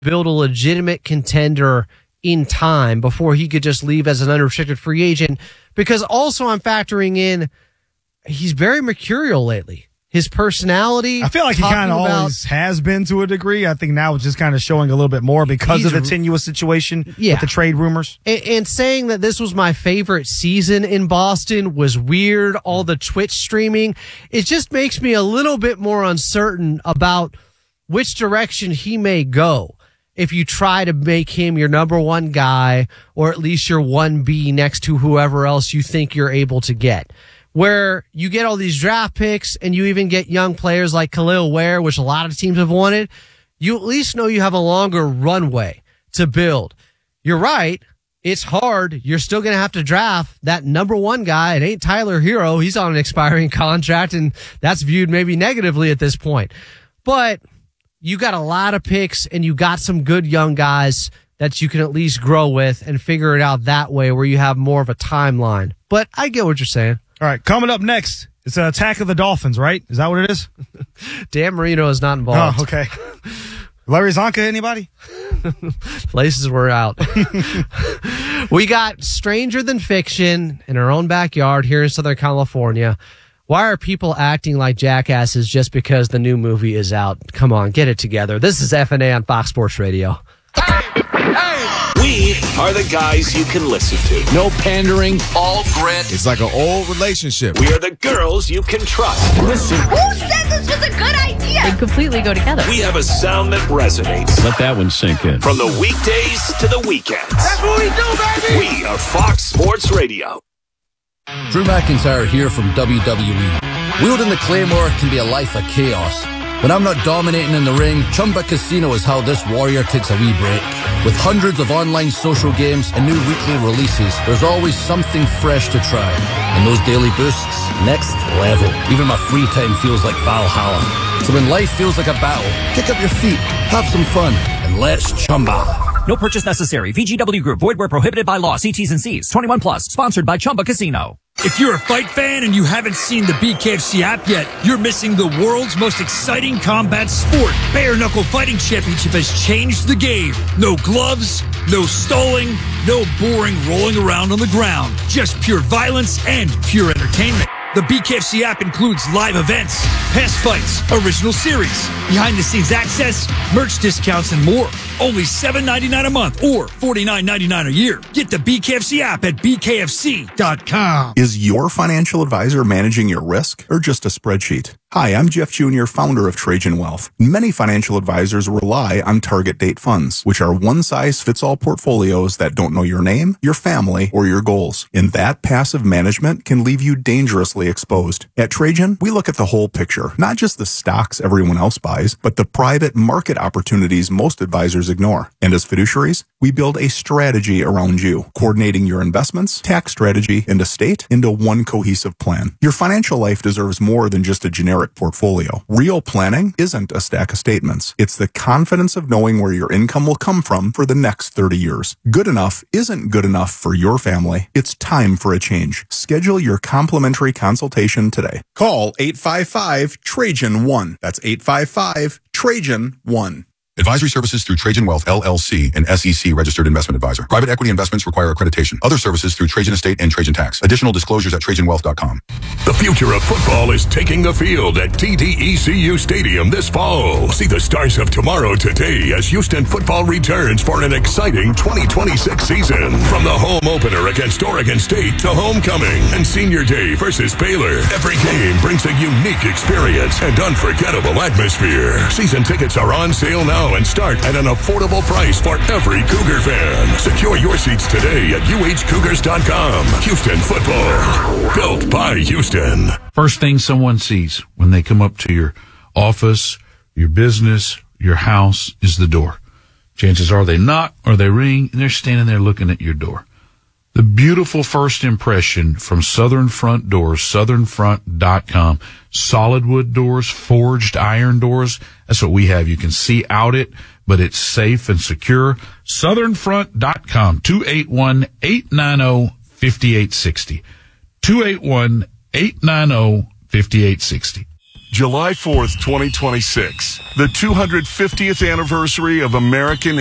build a legitimate contender in time before he could just leave as an unrestricted free agent. Because also I'm factoring in, he's very mercurial lately. His personality. I feel like he kind of always has been to a degree. I think now it's just kind of showing a little bit more because of the tenuous situation with the trade rumors. And saying that this was my favorite season in Boston was weird. All the Twitch streaming. It just makes me a little bit more uncertain about which direction he may go if you try to make him your number one guy or at least your 1B next to whoever else you think you're able to get. Where you get all these draft picks and you even get young players like Khalil Ware, which a lot of teams have wanted, you at least know you have a longer runway to build. You're right. It's hard. You're still going to have to draft that number one guy. It ain't Tyler Hero. He's on an expiring contract, and that's viewed maybe negatively at this point. But you got a lot of picks, and you got some good young guys that you can at least grow with and figure it out that way where you have more of a timeline. But I get what you're saying. All right, coming up next, it's an Attack of the Dolphins, right? Is that what it is? Dan Marino is not involved. Oh, okay. Larry Zonka, anybody? Places were out. We got Stranger Than Fiction in our own backyard here in Southern California. Why are people acting like jackasses just because the new movie is out? Come on, get it together. This is FNA on Fox Sports Radio. We are the guys you can listen to. No pandering, all grit. It's like an old relationship. We are the girls you can trust. Listen. Who said this was a good idea? They completely go together. We have a sound that resonates. Let that one sink in. From the weekdays to the weekends. That's what we do, baby. We are Fox Sports Radio. Drew McIntyre here from WWE. Wielding the Claymore can be a life of chaos. When I'm not dominating in the ring, Chumba Casino is how this warrior takes a wee break. With hundreds of online social games and new weekly releases, there's always something fresh to try. And those daily boosts, next level. Even my free time feels like Valhalla. So when life feels like a battle, kick up your feet, have some fun, and let's Chumba. No purchase necessary. VGW Group. Void where prohibited by law. See T's and C's. 21 plus. Sponsored by Chumba Casino. If you're a fight fan and you haven't seen the BKFC app yet, you're missing the world's most exciting combat sport. Bare Knuckle Fighting Championship has changed the game. No gloves, no stalling, no boring rolling around on the ground. Just pure violence and pure entertainment. The BKFC app includes live events, past fights, original series, behind-the-scenes access, merch discounts, and more. Only $7.99 a month or $49.99 a year. Get the BKFC app at bkfc.com. Is your financial advisor managing your risk or just a spreadsheet? Hi, I'm Jeff Jr., founder of Trajan Wealth. Many financial advisors rely on target date funds, which are one-size-fits-all portfolios that don't know your name, your family, or your goals. And that passive management can leave you dangerously exposed. At Trajan, we look at the whole picture, not just the stocks everyone else buys, but the private market opportunities most advisors ignore. And as fiduciaries, we build a strategy around you, coordinating your investments, tax strategy, and estate into one cohesive plan. Your financial life deserves more than just a generic portfolio. Real planning isn't a stack of statements. It's the confidence of knowing where your income will come from for the next 30 years. Good enough isn't good enough for your family. It's time for a change. Schedule your complimentary consultation today. Call 855-TRAJAN-1. That's 855-TRAJAN-1. Advisory services through Trajan Wealth, LLC, an SEC registered investment advisor. Private equity investments require accreditation. Other services through Trajan Estate and Trajan Tax. Additional disclosures at TrajanWealth.com. The future of football is taking the field at TDECU Stadium this fall. See the stars of tomorrow today as Houston football returns for an exciting 2026 season. From the home opener against Oregon State to homecoming and Senior Day versus Baylor. Every game brings a unique experience and unforgettable atmosphere. Season tickets are on sale now and start at an affordable price for every Cougar fan. Secure your seats today at uhcougars.com. Houston football, built by Houston. First thing someone sees when they come up to your office, your business, your house is the door. Chances are they knock or they ring and they're standing there looking at your door. The beautiful first impression from Southern Front Doors, southernfront.com. Solid wood doors, forged iron doors. That's what we have. You can see out it, but it's safe and secure. Southernfront.com, 281-890-5860. 281-890-5860. July 4th, 2026, the 250th anniversary of American